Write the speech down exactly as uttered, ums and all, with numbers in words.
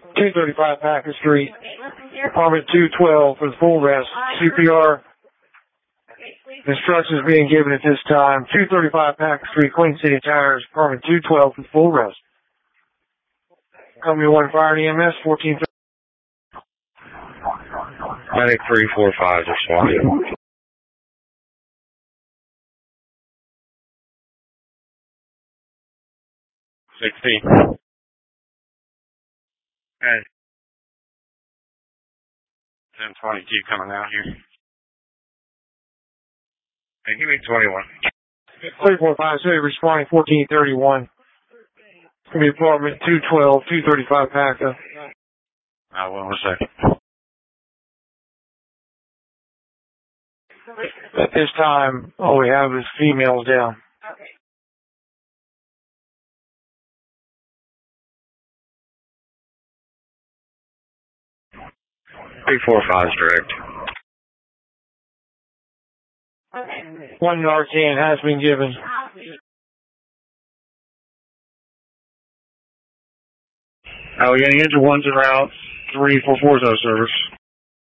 two thirty-five Packer Street, apartment two twelve for the full rest. C P R instructions being given at this time. two thirty-five Packer Street, Queen City Tires, apartment two twelve for the full rest. Company one Fire and E M S, fourteen thirty. Medic three four five, just swap. sixty. Okay. ten twenty-two coming out here. Hey, give me twenty-one. three four five, City responding fourteen thirty-one. It's going to be apartment two twelve, two thirty-five Packer. Uh, one more second. At this time, all we have is females down. three four five is direct. One Narcan has been given. Oh, we're getting into ones en route. three four four is our service.